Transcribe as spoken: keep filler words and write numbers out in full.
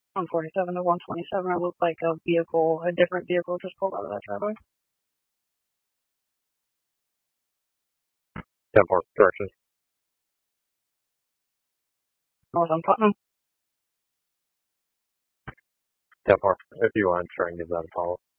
On forty-seven to one twenty-seven, it looked like a vehicle, a different vehicle just pulled out of that driveway. ten four, direction. North on Putnam. ten four, if you want, try and give that a follow.